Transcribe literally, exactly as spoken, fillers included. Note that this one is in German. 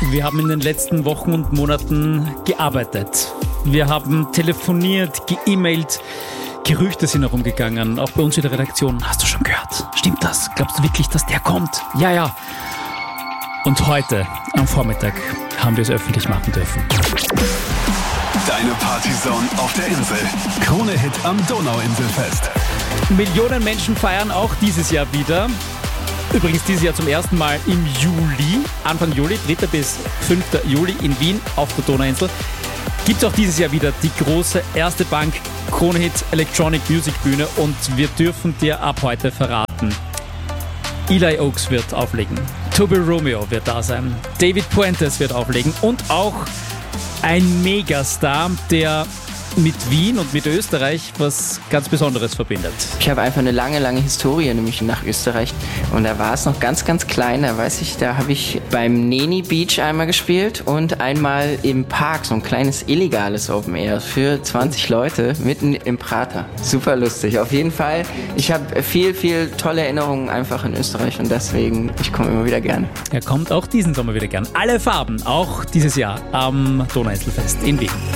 Wir haben in den letzten Wochen und Monaten gearbeitet. Wir haben telefoniert, ge-E-Mailt. Gerüchte sind herumgegangen, auch bei uns in der Redaktion. Hast du schon gehört? Stimmt das? Glaubst du wirklich, dass der kommt? Ja, ja. Und heute, am Vormittag, haben wir es öffentlich machen dürfen. Deine Partyzone auf der Insel. Krone-Hit am Donauinselfest. Millionen Menschen feiern auch dieses Jahr wieder. Übrigens dieses Jahr zum ersten Mal im Juli, Anfang Juli, dritter bis fünfter Juli in Wien auf der Donauinsel. Gibt es auch dieses Jahr wieder die große Erste Bank Krone-Hit Electronic Music Bühne und wir dürfen dir ab heute verraten. Eli Oaks wird auflegen, Toby Romeo wird da sein, David Puentes wird auflegen und auch ein Megastar, der mit Wien und mit Österreich was ganz Besonderes verbindet. Ich habe einfach eine lange, lange Historie, nämlich nach Österreich. Und da war es noch ganz, ganz klein. Da weiß ich, da habe ich beim Neni Beach einmal gespielt und einmal im Park, so ein kleines illegales Open Air für zwanzig Leute mitten im Prater. Super lustig. Auf jeden Fall, ich habe viel, viel tolle Erinnerungen einfach in Österreich und deswegen, ich komme immer wieder gerne. Er kommt auch diesen Sommer wieder gern. Alle Farben, auch dieses Jahr am Donauinselfest in Wien.